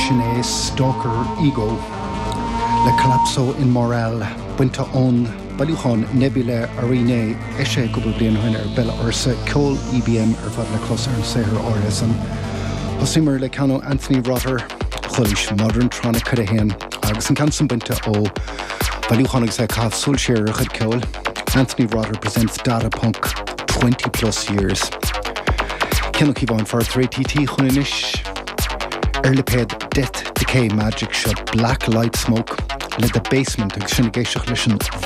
Sinead Stalker Ego le Calypso in Morale Winter on Balúchan Nebula Arena Eshe Gobal Blian Winner Bella Ursa Cole EBM Fad le Closer and Seher Orison Hosimer le Cano Anthony Rotter Hulish Modern Tronic Cudahan Agus and Canson Winter O Balúchan Exekov Sulshire Chud Cole Anthony Rotter presents Data Punk 20 plus years Kennock Yvonne for 3TT Huninish Erliped Death Decay Magic Shot Black Light Smoke Let the Basement Ag Shinigation